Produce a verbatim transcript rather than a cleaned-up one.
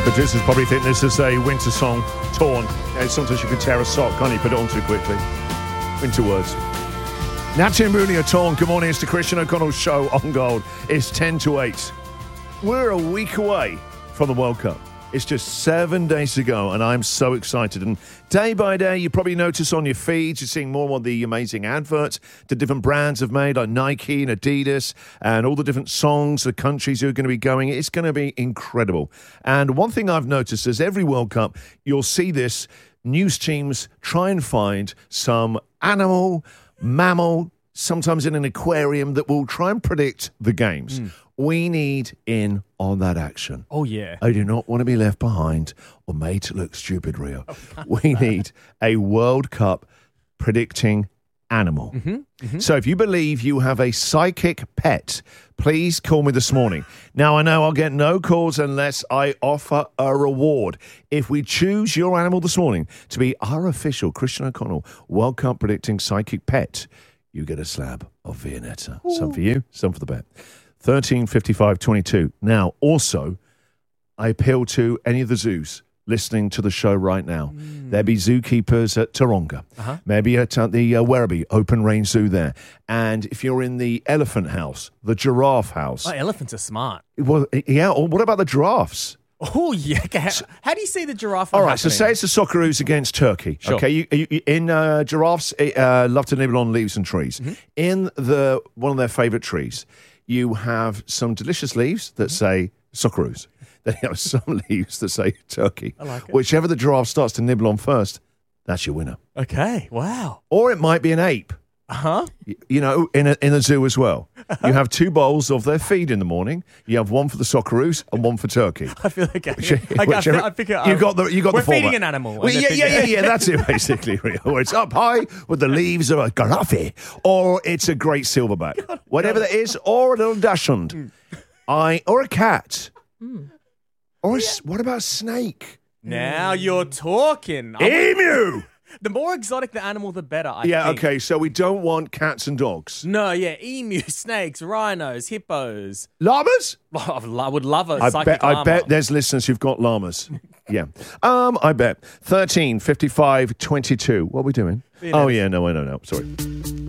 The producers probably think this is a winter song, Torn. You know, sometimes you can tear a sock, can't you? Put it on too quickly. Winter words. Natty and Rooney are Torn. Good morning. It's the Christian O'Connell Show on Gold. It's ten to eight. We're a week away from the World Cup. It's just seven days to go, and I'm so excited. And day by day, you probably notice on your feeds, you're seeing more and more of the amazing adverts that different brands have made, like Nike and Adidas, and all the different songs, the countries who are going to be going. It's going to be incredible. And one thing I've noticed is every World Cup, you'll see this, news teams try and find some animal, mammal, sometimes in an aquarium, that will try and predict the games. Mm. We need in on that action. Oh, yeah. I do not want to be left behind or made to look stupid, Rio. Oh, we need a World Cup predicting animal. Mm-hmm, mm-hmm. So if you believe you have a psychic pet, please call me this morning. Now, I know I'll get no calls unless I offer a reward. If we choose your animal this morning to be our official Christian O'Connell World Cup predicting psychic pet, you get a slab of Viennetta. Ooh. Some for you, some for the bet. thirteen fifty-five twenty-two. Now, also, I appeal to any of the zoos listening to the show right now. Mm. There be zookeepers at Taronga, uh-huh. maybe at uh, the uh, Werribee Open Range Zoo there. And if you're in the elephant house, the giraffe house. Oh, elephants are smart. Well, yeah, or what about the giraffes? Oh, yeah. How, how do you see the giraffe? All right, happening? so say it's the Socceroos against Turkey. Sure. Okay, you, you, in uh, giraffes uh, love to nibble on leaves and trees. Mm-hmm. In the one of their favourite trees, you have some delicious leaves that say Socceroos. Then you have some leaves that say Turkey. I like it. Whichever the giraffe starts to nibble on first, that's your winner. Okay, wow. Or it might be an ape. Uh-huh. You, you know, in a, in a zoo as well. Uh-huh. You have two bowls of their feed in the morning. You have one for the Socceroos and one for Turkey. I feel like I, Which, I, whichever, I, I pick it up. You got the you got We're the format. feeding an animal. Well, yeah, yeah, yeah, yeah. That's it basically. Where it's up high with the leaves of a giraffe, or it's a great silverback, God, whatever God. that is, or a little dachshund, mm. I or a cat, mm. or a, yeah. what about a snake? Now you're talking. Emu. The more exotic the animal, the better, I yeah, think. okay, so we don't want cats and dogs. No, yeah, emu, snakes, rhinos, hippos. Llamas? Oh, I would love a I psychic bet, llama. I bet there's listeners who've got llamas. Yeah. Um, I bet. thirteen fifty-five twenty-two. What are we doing? Oh, yeah, no, I don't know. Sorry.